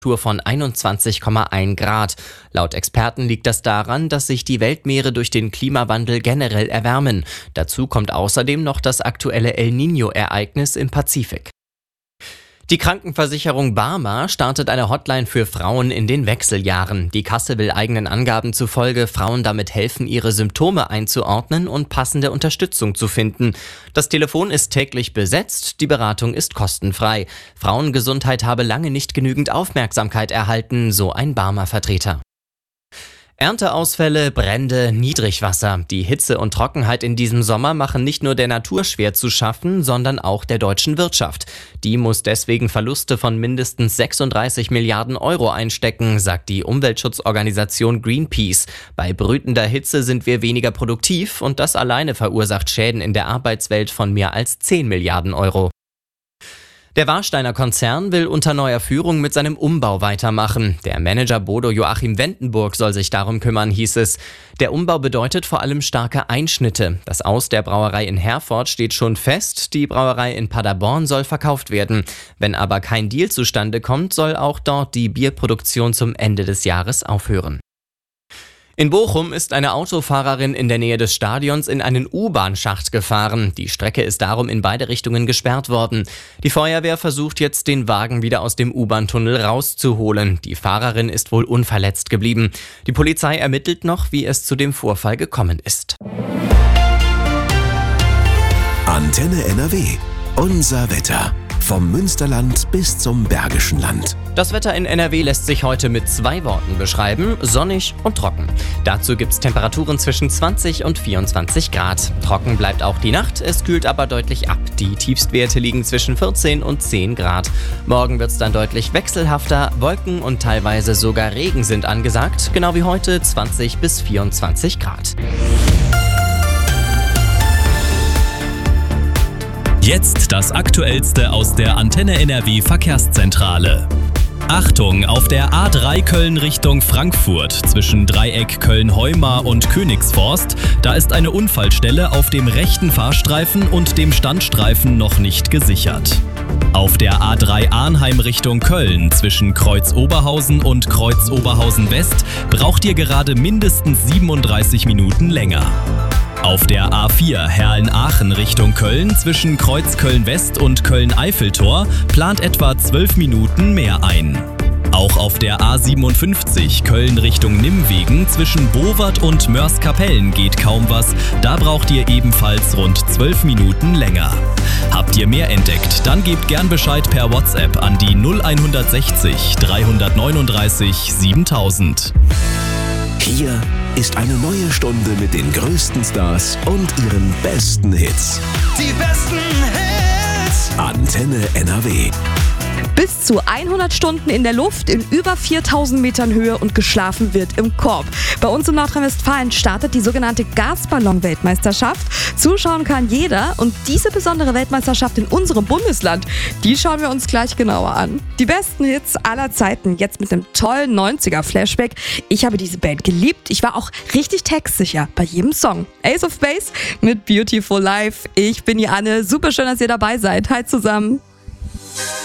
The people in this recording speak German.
von 21,1 Grad. Laut Experten liegt das daran, dass sich die Weltmeere durch den Klimawandel generell erwärmen. Dazu kommt außerdem noch das aktuelle El Niño-Ereignis im Pazifik. Die Krankenversicherung Barmer startet eine Hotline für Frauen in den Wechseljahren. Die Kasse will eigenen Angaben zufolge Frauen damit helfen, ihre Symptome einzuordnen und passende Unterstützung zu finden. Das Telefon ist täglich besetzt, die Beratung ist kostenfrei. Frauengesundheit habe lange nicht genügend Aufmerksamkeit erhalten, so ein Barmer-Vertreter. Ernteausfälle, Brände, Niedrigwasser. Die Hitze und Trockenheit in diesem Sommer machen nicht nur der Natur schwer zu schaffen, sondern auch der deutschen Wirtschaft. Die muss deswegen Verluste von mindestens 36 Milliarden Euro einstecken, sagt die Umweltschutzorganisation Greenpeace. Bei brütender Hitze sind wir weniger produktiv und das alleine verursacht Schäden in der Arbeitswelt von mehr als 10 Milliarden Euro. Der Warsteiner Konzern will unter neuer Führung mit seinem Umbau weitermachen. Der Manager Bodo Joachim Wendenburg soll sich darum kümmern, hieß es. Der Umbau bedeutet vor allem starke Einschnitte. Das Aus der Brauerei in Herford steht schon fest. Die Brauerei in Paderborn soll verkauft werden. Wenn aber kein Deal zustande kommt, soll auch dort die Bierproduktion zum Ende des Jahres aufhören. In Bochum ist eine Autofahrerin in der Nähe des Stadions in einen U-Bahn-Schacht gefahren. Die Strecke ist darum in beide Richtungen gesperrt worden. Die Feuerwehr versucht jetzt, den Wagen wieder aus dem U-Bahn-Tunnel rauszuholen. Die Fahrerin ist wohl unverletzt geblieben. Die Polizei ermittelt noch, wie es zu dem Vorfall gekommen ist. Antenne NRW. Unser Wetter. Vom Münsterland bis zum Bergischen Land. Das Wetter in NRW lässt sich heute mit 2 Worten beschreiben: sonnig und trocken. Dazu gibt's Temperaturen zwischen 20 und 24 Grad. Trocken bleibt auch die Nacht, es kühlt aber deutlich ab. Die Tiefstwerte liegen zwischen 14 und 10 Grad. Morgen wird's dann deutlich wechselhafter. Wolken und teilweise sogar Regen sind angesagt, genau wie heute 20 bis 24 Grad. Jetzt das Aktuellste aus der Antenne NRW Verkehrszentrale. Achtung, auf der A3 Köln Richtung Frankfurt zwischen Dreieck Köln-Heumar und Königsforst, da ist eine Unfallstelle auf dem rechten Fahrstreifen und dem Standstreifen noch nicht gesichert. Auf der A3 Arnheim Richtung Köln zwischen Kreuz Oberhausen und Kreuz Oberhausen West braucht ihr gerade mindestens 37 Minuten länger. Auf der A4 Herrn-Aachen Richtung Köln zwischen Kreuz Köln-West und Köln-Eiffeltor plant etwa 12 Minuten mehr ein. Auch auf der A57 Köln Richtung Nimwegen zwischen Bowart und Mörs-Kapellen geht kaum was, da braucht ihr ebenfalls rund 12 Minuten länger. Habt ihr mehr entdeckt, dann gebt gern Bescheid per WhatsApp an die 0160 339 7000. Hier ist eine neue Stunde mit den größten Stars und ihren besten Hits. Die besten Hits. Antenne NRW. Bis zu 100 Stunden in der Luft, in über 4000 Metern Höhe und geschlafen wird im Korb. Bei uns in Nordrhein-Westfalen startet die sogenannte Gasballon-Weltmeisterschaft. Zuschauen kann jeder und diese besondere Weltmeisterschaft in unserem Bundesland, die schauen wir uns gleich genauer an. Die besten Hits aller Zeiten, jetzt mit einem tollen 90er-Flashback. Ich habe diese Band geliebt. Ich war auch richtig textsicher bei jedem Song. Ace of Base mit Beautiful Life. Ich bin die Anne. Super schön, dass ihr dabei seid. Hi zusammen.